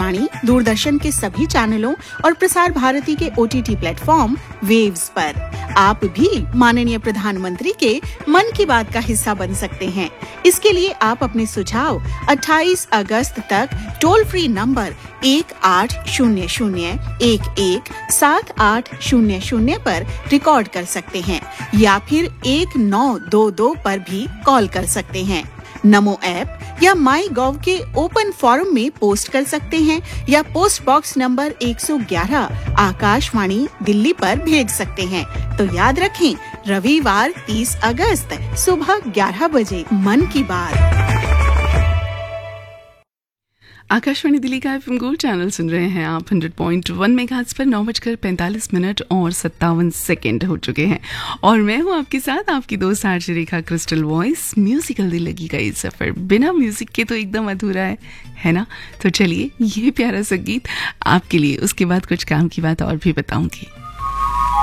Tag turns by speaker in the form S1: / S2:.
S1: आकाशवाणी, दूरदर्शन के सभी चैनलों और प्रसार भारती के OTT प्लेटफॉर्म वेव्स पर। आप भी माननीय प्रधानमंत्री के मन की बात का हिस्सा बन सकते हैं। इसके लिए आप अपने सुझाव 28 अगस्त तक टोल फ्री नंबर 1800-11-7800 पर रिकॉर्ड कर सकते हैं या फिर 1922 पर भी कॉल कर सकते हैं। नमो ऐप या माई गॉव के ओपन फोरम में पोस्ट कर सकते हैं या post box number 111 Akashvani Delhi पर भेज सकते हैं। तो याद रखें, रविवार 30 अगस्त सुबह 11 बजे मन की बात।
S2: आकाशवाणी दिल्ली का FM गोल्ड चैनल सुन रहे हैं आप 100.1 मेगाहर्ट्ज़ पर। 9:45 और 57 सेकेंड हो चुके हैं और मैं हूं आपके साथ, आपकी दोस्त आरजे रेखा क्रिस्टल वॉइस। म्यूजिकल दिल लगी का ये सफ़र बिना म्यूजिक के तो एकदम अधूरा है ना। तो चलिए ये प्यारा सा गीत आपके लिए, उसके बाद कुछ काम की बात और भी बताऊंगी।